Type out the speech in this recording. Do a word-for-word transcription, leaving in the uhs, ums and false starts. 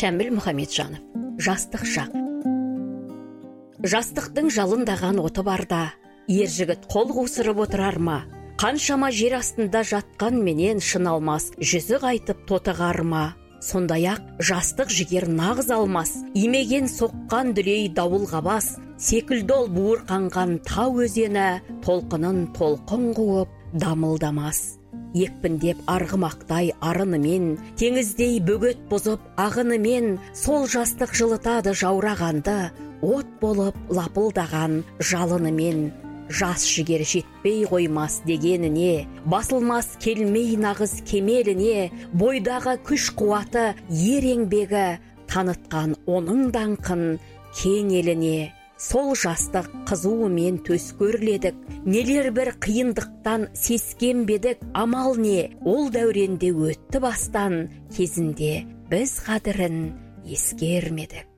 Шәміл Мұхамеджанов. Жастық шақ. Жастықтың жалындаған оты барда, ер жігіт қол қусырып отырар ма? Қаншама жер астында жатқан менен шын алмас, жүзі қайтып тотығар ма? Сондай-ақ жастық жігер нағыз алмас, имеген соққан дүлей дауылға бас, секілді ол буырқанған тау өзені, толқынын толқын қуып дамылдамас. Екпіндеп арғымақтай арынымен, теңіздей бөгет бұзып ағынымен, сол жастық жылытады жаурағанды, от болып лапылдаған жалынымен. Жас жігер жетпей қоймас дегеніне, басылмас келмей нағыз кемеліне, бойдағы күш қуаты ер еңбегі, танытқан оның даңқын кең еліне. Сол жастық қызуымен төс көрледік, нелер бір қиындықтан сескенбедік, амал не, ол дәуренде өтті бастан, кезінде біз қадірін ескермедік.